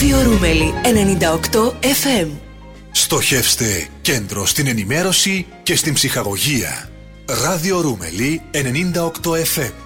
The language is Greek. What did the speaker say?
Ράδιο Ρούμελι 98 FM. Στοχεύστε κέντρο στην ενημέρωση και στην ψυχαγωγία. Ράδιο Ρούμελι 98 FM.